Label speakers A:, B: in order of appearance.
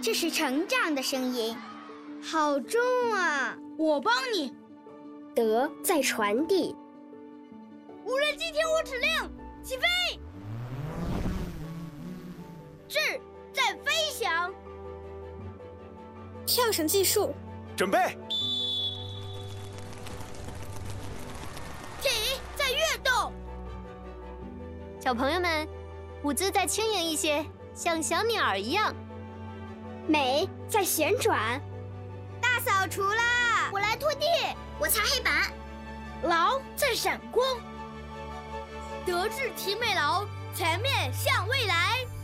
A: 这是成长的声音，好重啊！
B: 我帮你。
C: 德在传递。
B: 无人机听我指令，起飞！智在飞翔。
C: 跳绳计数。
D: 准备。
B: 体在跃动。
E: 小朋友们，舞姿再轻盈一些，像小鸟一样。
C: 美在旋转。
A: 大扫除啦！
B: 我来拖地，
A: 我擦黑板。
B: 劳在闪光。德智体美劳，全面向未来。